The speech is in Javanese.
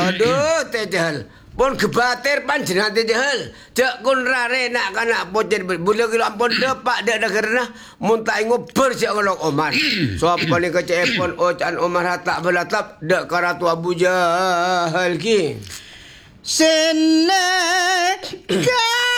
Aduh, teh jahal. Pun kebatir panjenengan teh jahal. Cek kun rare nak kana pocet bule kilo ampun depak dak karena mun tak ngober cek ngolok Omar. Sopo ni kecek pun ocan Omar hatak belatap dak karatu Abu Jahal ki. Seneka